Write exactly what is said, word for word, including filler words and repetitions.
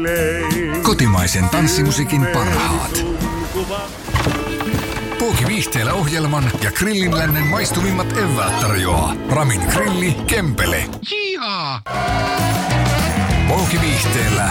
Kotimaisen tanssimusiikin parhaat. Pooki Viihteellä ohjelman ja Grillinlännen maistuvimmat eväät tarjoaa Ramin Grilli Kempele. Jihaa! Pooki Viihteellä